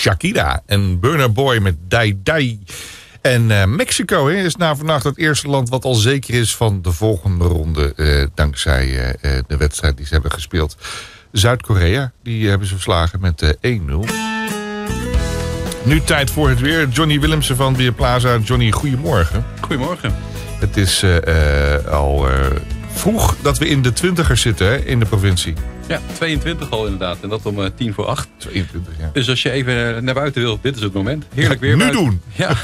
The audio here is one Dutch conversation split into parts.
Shakira en Burna Boy met Dai Dai. En Mexico is na vannacht het eerste land wat al zeker is van de volgende ronde. Dankzij de wedstrijd die ze hebben gespeeld. Zuid-Korea, die hebben ze verslagen met 1-0. Nu tijd voor het weer. Johnny Willemsen van Weerplaza. Johnny, goedemorgen. Goedemorgen. Het is al vroeg dat we in de 20ers zitten, hè, in de provincie. Ja, 22 al inderdaad. En dat om 7:50. 22, ja. Dus als je even naar buiten wil, dit is het moment. Heerlijk weer. Nu buiten. doen!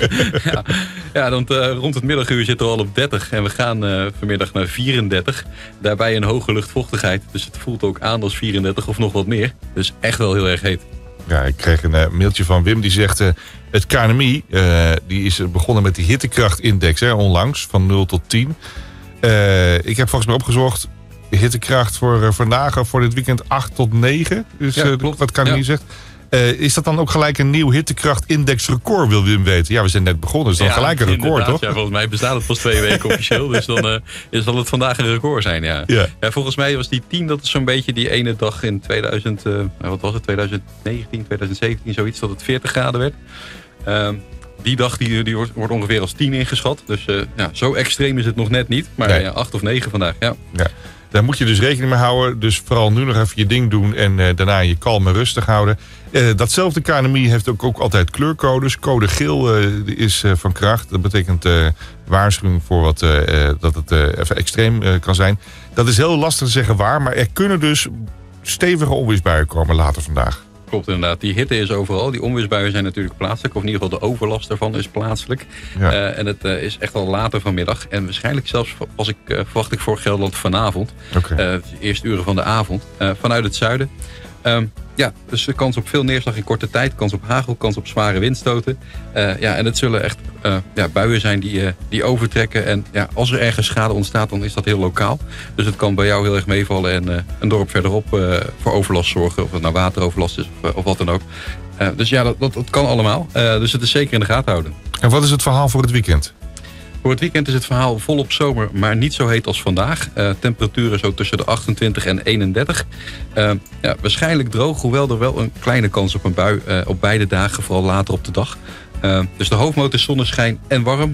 Ja, want rond het middaguur zitten we al op 30. En we gaan vanmiddag naar 34. Daarbij een hoge luchtvochtigheid. Dus het voelt ook aan als 34 of nog wat meer. Dus echt wel heel erg heet. Ja, ik kreeg een mailtje van Wim die zegt... het KNMI die is begonnen met die hittekrachtindex onlangs, van 0 tot 10. Ik heb volgens mij opgezocht... hittekracht voor vandaag of voor dit weekend 8 tot 9. Dus ja, klopt. wat KNMI zegt. Is dat dan ook gelijk een nieuw hittekrachtindexrecord, wil Wim weten? Ja, we zijn net begonnen, dus dan gelijk een record, toch? Ja, volgens mij bestaat het pas 2 weken officieel. Dus dan zal het vandaag een record zijn, ja. Ja, volgens mij was die 10, dat is zo'n beetje die ene dag in 2019, 2017, zoiets, dat het 40 graden werd. Die dag die wordt ongeveer als 10 ingeschat. Dus zo extreem is het nog net niet. Maar nee. 8 of 9 vandaag, ja. Daar moet je dus rekening mee houden. Dus vooral nu nog even je ding doen en daarna je kalm en rustig houden. Datzelfde KNMI heeft ook altijd kleurcodes. Code geel is van kracht. Dat betekent waarschuwing voor dat het even extreem kan zijn. Dat is heel lastig te zeggen waar. Maar er kunnen dus stevige onweersbuien komen later vandaag. Klopt inderdaad. Die hitte is overal. Die onweersbuien zijn natuurlijk plaatselijk. Of in ieder geval de overlast daarvan is plaatselijk. Ja. En het is echt al later vanmiddag. En waarschijnlijk zelfs verwacht ik voor Gelderland vanavond. Okay. De eerste uren van de avond. Vanuit het zuiden. Dus de kans op veel neerslag in korte tijd. Kans op hagel, kans op zware windstoten. En het zullen echt buien zijn die overtrekken. En als er ergens schade ontstaat, dan is dat heel lokaal. Dus het kan bij jou heel erg meevallen. En een dorp verderop voor overlast zorgen. Of het nou wateroverlast is of wat dan ook. Dus dat kan allemaal. Dus het is zeker in de gaten houden. En wat is het verhaal voor het weekend? Voor het weekend is het verhaal volop zomer, maar niet zo heet als vandaag. Temperaturen zo tussen de 28 en 31. Waarschijnlijk droog, hoewel er wel een kleine kans op een bui op beide dagen, vooral later op de dag. Dus de hoofdmoot is zonneschijn en warm.